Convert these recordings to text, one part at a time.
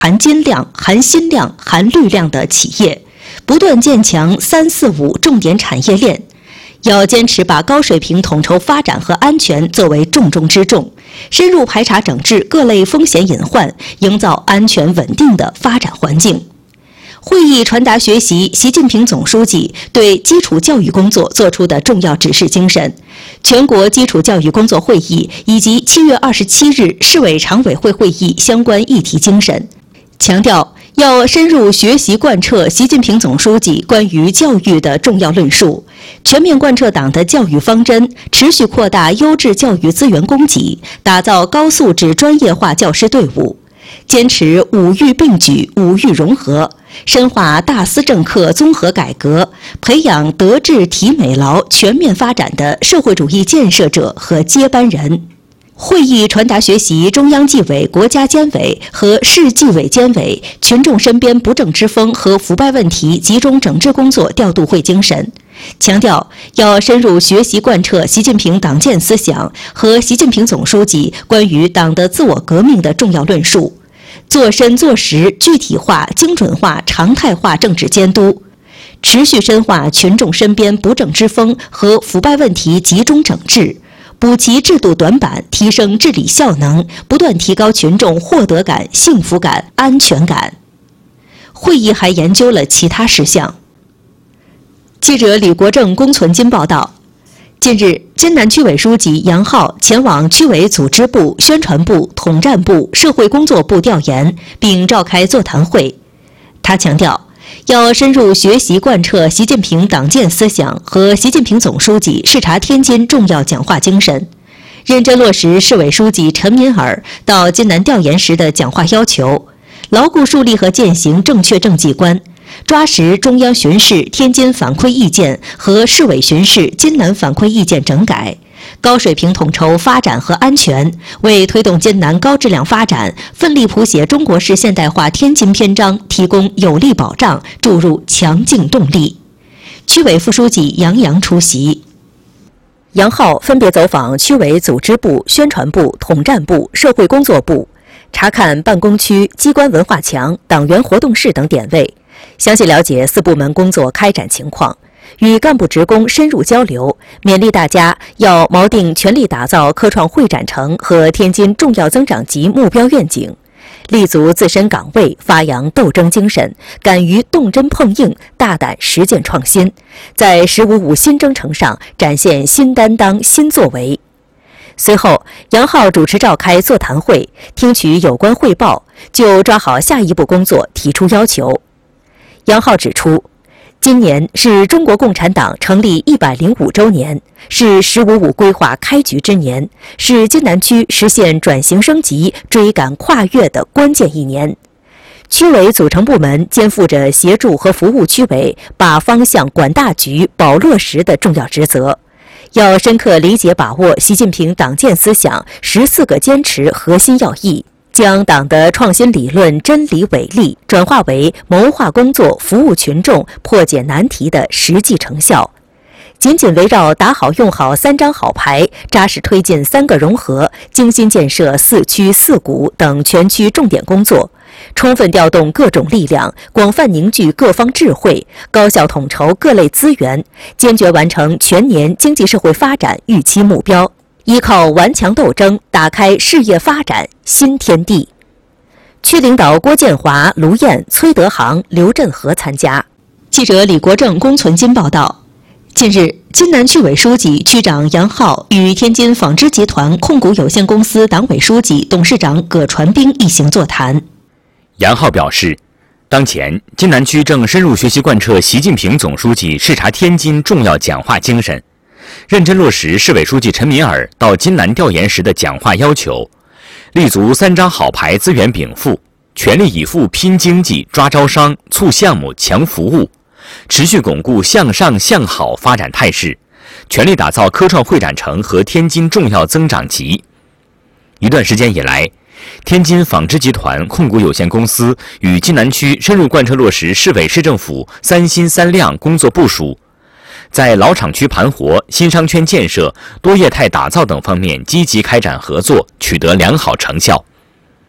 含金量、含新量、含绿量的企业，不断建强3、4、5重点产业链。要坚持把高水平统筹发展和安全作为重中之重，深入排查整治各类风险隐患，营造安全稳定的发展环境。会议传达学习习近平总书记对基础教育工作作出的重要指示精神，全国基础教育工作会议以及7月27日市委常委会会议相关议题精神，强调要深入学习贯彻习近平总书记关于教育的重要论述，全面贯彻党的教育方针，持续扩大优质教育资源供给，打造高素质专业化教师队伍，坚持五育并举、五育融合，深化大思政课综合改革，培养德智体美劳全面发展的社会主义建设者和接班人。会议传达学习中央纪委国家监委和市纪委监委群众身边不正之风和腐败问题集中整治工作调度会精神，强调要深入学习贯彻习近平党建思想和习近平总书记关于党的自我革命的重要论述，做深做实具体化、精准化、常态化政治监督，持续深化群众身边不正之风和腐败问题集中整治，补齐制度短板，提升治理效能，不断提高群众获得感、幸福感、安全感。会议还研究了其他事项。记者李国正、龚存金报道，近日，津南区委书记杨浩前往区委组织部、宣传部、统战部、社会工作部调研，并召开座谈会。他强调，要深入学习贯彻习近平党建思想和习近平总书记视察天津重要讲话精神，认真落实市委书记陈敏尔到津南调研时的讲话要求，牢固树立和践行正确政绩观，抓实中央巡视天津反馈意见和市委巡视津南反馈意见整改，高水平统筹发展和安全，为推动津南高质量发展，奋力谱写中国式现代化天津篇章提供有力保障，注入强劲动力。区委副书记杨洋出席。杨浩分别走访区委组织部、宣传部、统战部、社会工作部，查看办公区、机关文化墙、党员活动室等点位，详细了解4部门工作开展情况，与干部职工深入交流，勉励大家要锚定全力打造科创会展城和天津重要增长极目标愿景，立足自身岗位，发扬斗争精神，敢于动真碰硬，大胆实践创新，在“15+5”新征程上展现新担当、新作为。随后，杨浩主持召开座谈会，听取有关汇报，就抓好下一步工作提出要求。杨浩指出，今年是中国共产党成立105周年，是“15+5”规划开局之年，是津南区实现转型升级、追赶跨越的关键一年。区委组成部门肩负着协助和服务区委把方向管大局、保落实的重要职责，要深刻理解把握习近平党建思想14个坚持核心要义，将党的创新理论、真理伟力转化为谋划工作、服务群众、破解难题的实际成效。紧紧围绕打好用好3张好牌，扎实推进3个融合、精心建设4区4股等全区重点工作，充分调动各种力量，广泛凝聚各方智慧，高效统筹各类资源，坚决完成全年经济社会发展预期目标，依靠顽强斗争，打开事业发展新天地。区领导郭建华、卢燕、崔德航、刘振和参加。记者李国正、龚存金报道。近日，津南区委书记、区长杨浩与天津纺织集团控股有限公司党委书记、董事长葛传兵一行座谈。 杨浩表示，当前津南区正深入学习贯彻习近平总书记视察天津重要讲话精神，认真落实市委书记陈敏尔到津南调研时的讲话要求，立足3张好牌资源禀赋，全力以赴拼经济、抓招商、促项目、强服务，持续巩固向上向好发展态势，全力打造科创会展城和天津重要增长极。一段时间以来，天津纺织集团控股有限公司与津南区深入贯彻落实市委市政府3新3亮工作部署，在老厂区盘活、新商圈建设、多业态打造等方面积极开展合作，取得良好成效。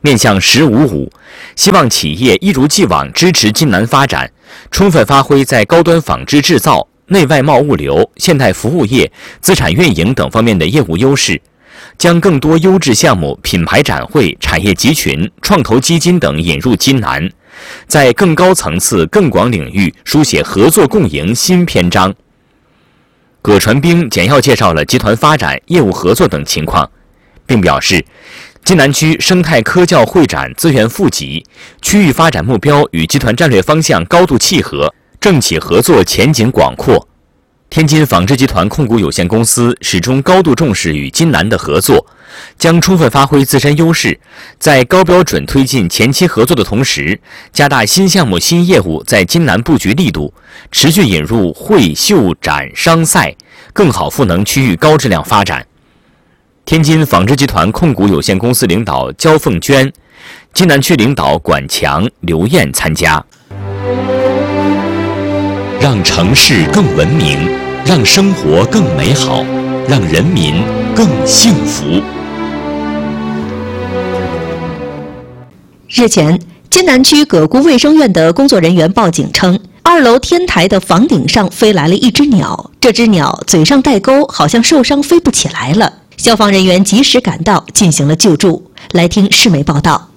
面向“十五五”，希望企业一如既往支持津南发展，充分发挥在高端纺织制造、内外贸物流、现代服务业、资产运营等方面的业务优势，将更多优质项目、品牌展会、产业集群、创投基金等引入津南，在更高层次、更广领域书写合作共赢新篇章。葛传兵简要介绍了集团发展、业务合作等情况，并表示，津南区生态科教会展资源富集，区域发展目标与集团战略方向高度契合，政企合作前景广阔。天津纺织集团控股有限公司始终高度重视与津南的合作，将充分发挥自身优势，在高标准推进前期合作的同时，加大新项目新业务在津南布局力度，持续引入会秀展商赛，更好赋能区域高质量发展。天津纺织集团控股有限公司领导焦凤娟，津南区领导管强、刘艳参加。让城市更文明，让生活更美好，让人民更幸福。 日前，津南区葛沽卫生院的工作人员报警称，2楼天台的房顶上飞来了一只鸟，这只鸟嘴上带钩，好像受伤飞不起来了。消防人员及时赶到，进行了救助。来听市媒报道。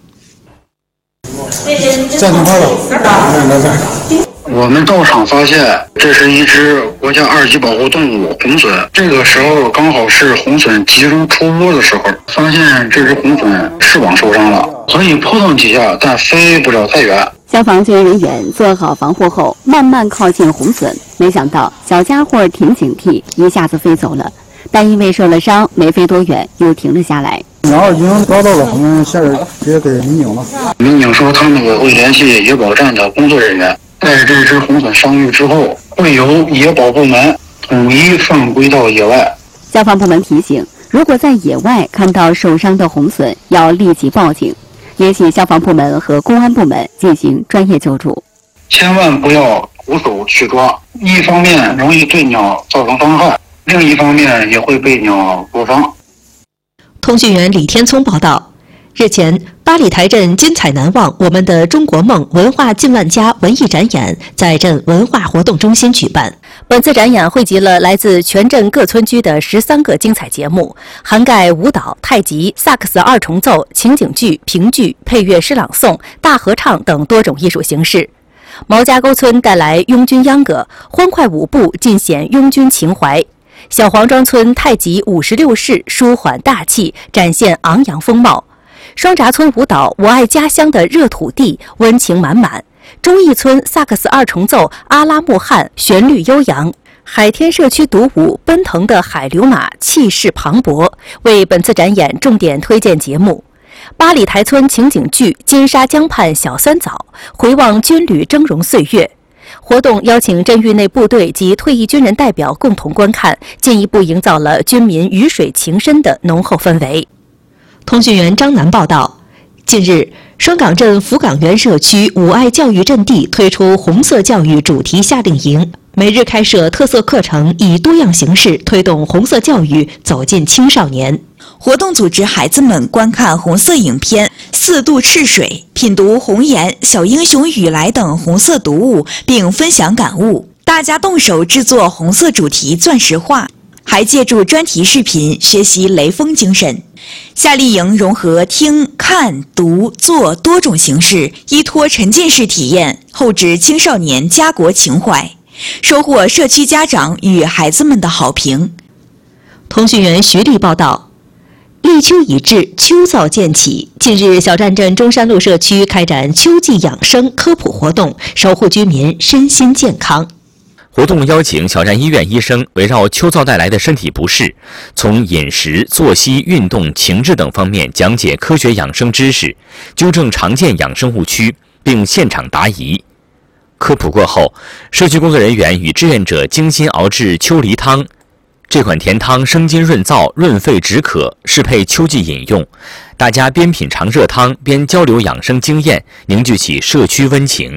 在哪块了？ 我们到场发现，这是一只国家2级保护动物红隼。这个时候刚好是红隼集中出窝的时候，发现这只红隼翅膀受伤了，可以扑腾几下，但飞不了太远。 消防救援人员做好防护后，慢慢靠近红隼，没想到小家伙挺警惕，一下子飞走了。但因为受了伤，没飞多远又停了下来。 鸟已经抓到了，我们现在直接给民警了。 民警说，他们也会联系野保站的工作人员，在这只红隼伤愈之后，会由野保部门统一放归到野外。 消防部门提醒，如果在野外看到受伤的红隼，要立即报警，联系消防部门和公安部门进行专业救助。 千万不要徒手去抓，一方面容易对鸟造成伤害，另一方面也会被鸟灼伤。 通讯员李天聪报道，日前，八里台镇精彩难忘我们的中国梦文化近万家文艺展演在镇文化活动中心举办。本次展演汇集了来自全镇各村居的13个精彩节目，涵盖舞蹈、太极、萨克斯2重奏、情景剧、评剧、配乐诗朗诵、大合唱等多种艺术形式。毛家沟村带来拥军秧歌，欢快舞步尽显拥军情怀。小黄庄村太极56式舒缓大气，展现昂扬风貌。双闸村舞蹈我爱家乡的热土地，温情满满。忠义村萨克斯2重奏阿拉木汗旋律悠扬。海天社区独舞奔腾的海流马气势磅礴，为本次展演重点推荐节目。八里台村情景剧金沙江畔小酸枣，回望军旅峥嵘岁月。活动邀请镇域内部队及退役军人代表共同观看，进一步营造了军民鱼水情深的浓厚氛围。通讯员张楠报道，近日，双港镇福港园社区五爱教育阵地推出红色教育主题夏令营，每日开设特色课程，以多样形式推动红色教育走进青少年。 活动组织孩子们观看红色影片《4渡赤水》，品读《红颜》《小英雄雨来》等红色读物，并分享感悟。大家动手制作红色主题钻石画，还借助专题视频学习雷锋精神。夏令营融合听、看、读、做多种形式，依托沉浸式体验，厚植青少年家国情怀，收获社区家长与孩子们的好评。 通讯员徐丽报道，立秋已至，秋燥渐起。近日，小站镇中山路社区开展秋季养生科普活动，守护居民身心健康。 活动邀请小站医院医生围绕秋燥带来的身体不适，从饮食、作息、运动、情志等方面讲解科学养生知识，纠正常见养生误区，并现场答疑。科普过后，社区工作人员与志愿者精心熬制秋梨汤。这款甜汤生津润燥、润肺止渴，适配秋季饮用。大家边品尝热汤，边交流养生经验，凝聚起社区温情。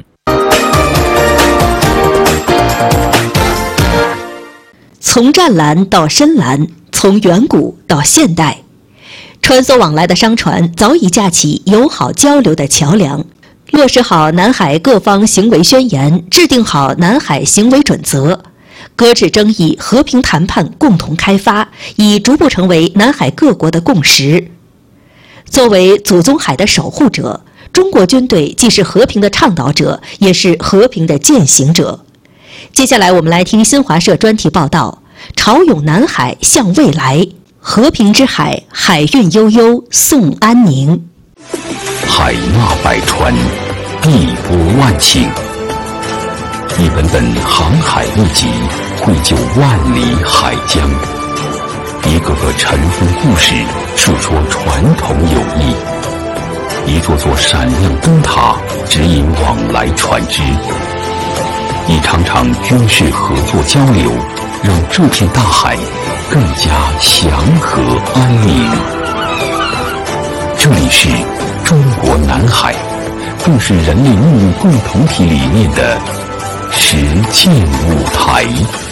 从湛蓝到深蓝，从远古到现代， 穿梭往来的商船早已架起友好交流的桥梁，落实好南海各方行为宣言，制定好南海行为准则，搁置争议，和平谈判，共同开发，已逐步成为南海各国的共识。作为祖宗海的守护者，中国军队既是和平的倡导者，也是和平的践行者。接下来我们来听新华社专题报道：潮涌南海向未来，和平之海，海韵悠悠送安宁。 海纳百川，地波万顷。一本本航海秘籍，绘就万里海疆；一个个尘封故事，述说传统友谊；一座座闪亮灯塔，指引往来船只；一场场军事合作交流，让这片大海更加祥和安宁。这里是中国南海，更是人类命运共同体理念的实践舞台。